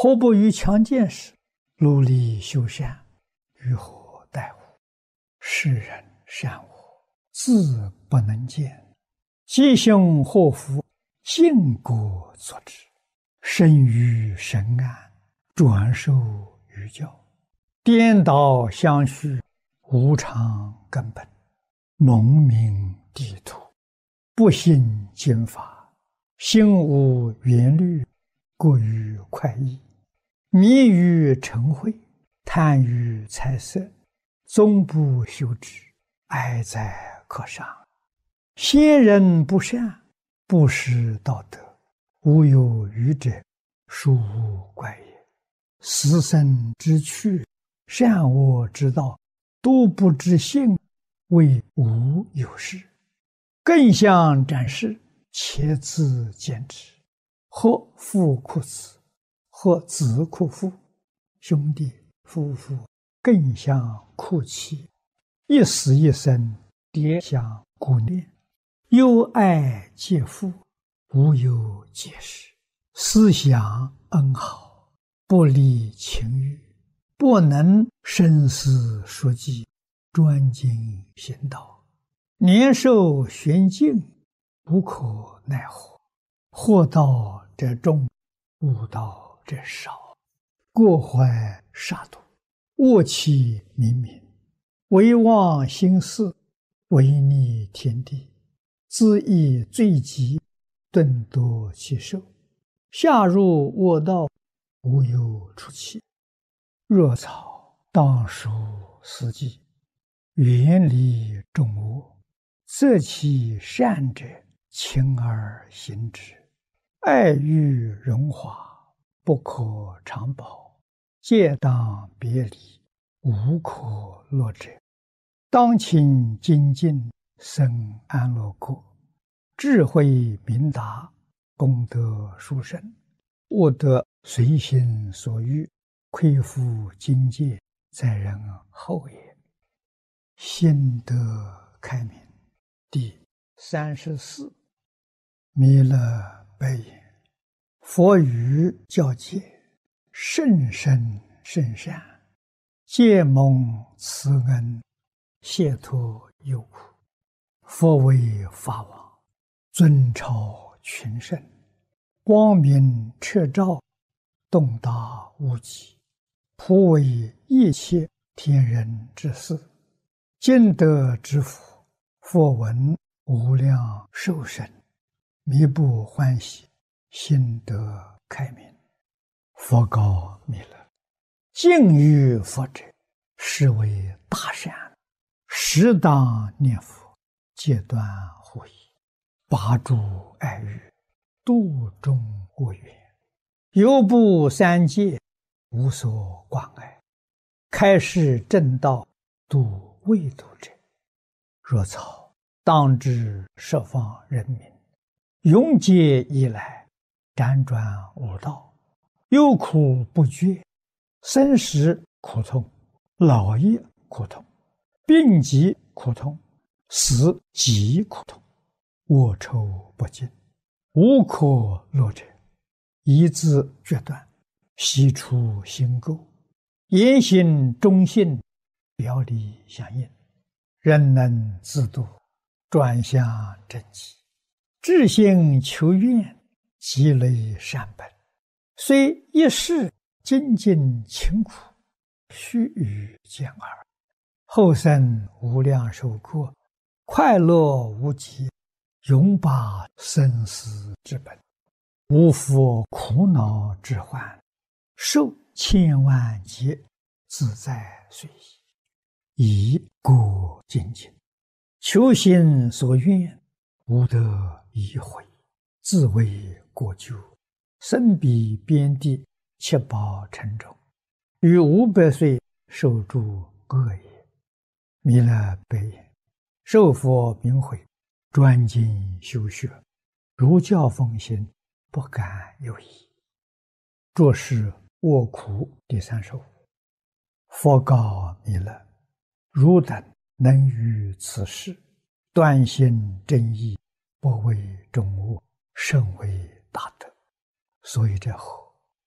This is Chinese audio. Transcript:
何不于强健时努力修善，于何待乎？世人善恶，自不能见，吉凶祸福，尽各作之。生于神安，转受于教，颠倒相续，无常根本，蒙名地土，不信经法，心无缘虑，过于快意，迷于尘秽，贪于财色，终不修之，哀哉可伤！先人不善，不识道德，无有余者，殊无怪也。死生之趣，善恶之道，都不知性，谓无有事。更相展示，且自见之。或父哭子，或子哭父，兄弟夫妇更相哭泣，一死一生，迭相顾念，忧爱皆父，无有解释。思想恩好，不离情欲，不能深思熟记，专精行道，年寿玄静，无可奈何。祸道者众，悟道者少。过怀杀戮，恶气冥冥，唯忘心事，违逆天地，自益罪极，顿夺其寿。下入恶道，无有出期。若草当属四季，远离众恶，择其善者，勤而行之。爱欲荣华，不可长保，戒当别离，无可乐者。当勤精进，生安乐国，智慧明达，功德殊胜，悟得随心所欲，亏负境界，在人后也。心得开明。第34。弥勒白言：佛语教戒，甚深甚善，皆蒙慈恩，解脱忧苦。佛为法王，尊超群圣，光明彻照，洞达无极，普为一切天人之事。今得之福，佛闻无量寿生，弥不欢喜，心得开明。佛告弥勒：敬于佛者，是为大善，适当念佛，戒断护疑，拔诸爱欲，度众恶缘，犹不三界，无所关爱，开示正道，度未度者。若草当知十方人民，永劫以来，辗转无道，忧苦不绝，生时苦痛，老也苦痛，病疾苦痛，死极苦痛，恶臭不尽，无可乐者。一字决断，悉出心垢，言行忠信，表里相应，人能自度，转向正极，至心求愿，积累善本，虽一世精进勤苦，须臾见耳，后生无量寿过，快乐无极，永拔生死之本，无复苦恼之患，受千万劫，自在随意，以过精进，求心所愿，无得已悔，自为过咎，身彼边地，七宝沉重，于500岁受诸恶也。弥勒白言：受佛明慧，专精修学，如教奉行，不敢有疑。作是卧苦第35。佛告弥勒：汝等能于此事，断心正义，不为众恶，甚为大德。所以这后